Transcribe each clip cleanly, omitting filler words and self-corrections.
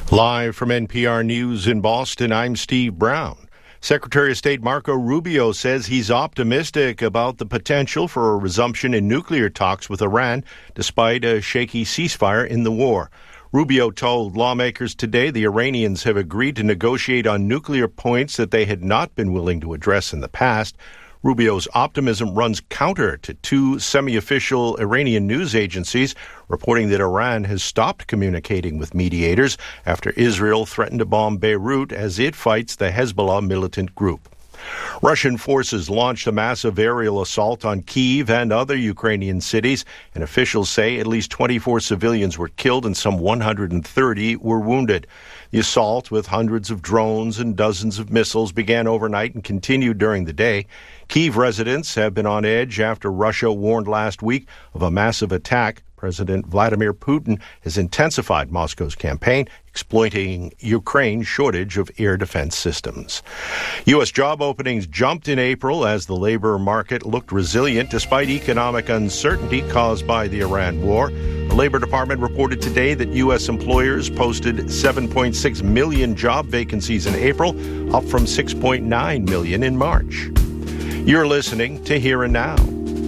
Live from NPR News in Boston, I'm Steve Brown. Secretary of State Marco Rubio says he's optimistic about the potential for a resumption in nuclear talks with Iran, despite a shaky ceasefire in the war. Rubio told lawmakers today the Iranians have agreed to negotiate on nuclear points that they had not been willing to address in the past. Rubio's optimism runs counter to two semi-official Iranian news agencies reporting that Iran has stopped communicating with mediators after Israel threatened to bomb Beirut as it fights the Hezbollah militant group. Russian forces launched a massive aerial assault on Kyiv and other Ukrainian cities, and officials say at least 24 civilians were killed and some 130 were wounded. The assault, with hundreds of drones and dozens of missiles, began overnight and continued during the day. Kyiv residents have been on edge after Russia warned last week of a massive attack. President Vladimir Putin has intensified Moscow's campaign, exploiting Ukraine's shortage of air defense systems. U.S. job openings jumped in April as the labor market looked resilient despite economic uncertainty caused by the Iran war. The Labor Department reported today that U.S. employers posted 7.6 million job vacancies in April, up from 6.9 million in March. You're listening to Here and Now.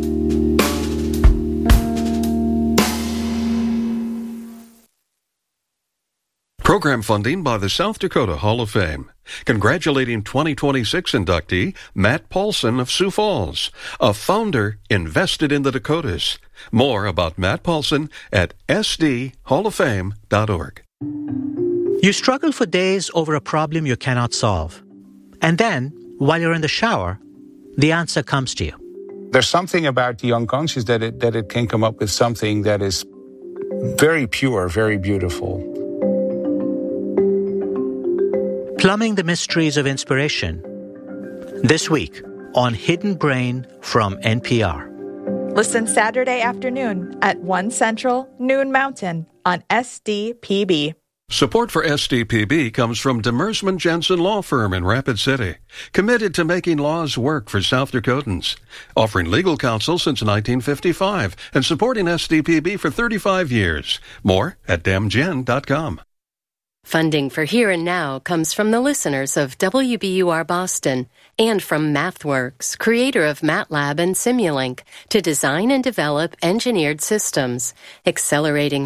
Program funding by the South Dakota Hall of Fame. Congratulating 2026 inductee Matt Paulson of Sioux Falls, a founder invested in the Dakotas. More about Matt Paulson at sdhalloffame.org. You struggle for days over a problem you cannot solve. And then, while you're in the shower, the answer comes to you. There's something about the unconscious that it can come up with something that is very pure, very beautiful. Plumbing the mysteries of inspiration. This week on Hidden Brain from NPR. Listen Saturday afternoon at 1 Central, noon Mountain on SDPB. Support for SDPB comes from Demersman Jensen Law Firm in Rapid City, committed to making laws work for South Dakotans, offering legal counsel since 1955 and supporting SDPB for 35 years. More at demgen.com. Funding for Here and Now comes from the listeners of WBUR Boston and from MathWorks, creator of MATLAB and Simulink, to design and develop engineered systems, accelerating